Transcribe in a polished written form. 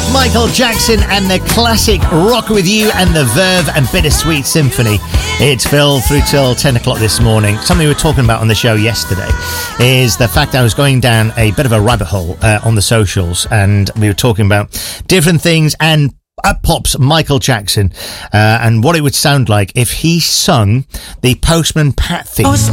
Michael Jackson and the classic Rock With You and the Verve and Bittersweet Symphony. It's Phil through till 10 o'clock this morning. Something we were talking about on the show yesterday is the fact I was going down a bit of a rabbit hole on the socials, and we were talking about different things, and pops Michael Jackson and what it would sound like if he sung the Postman Pat theme.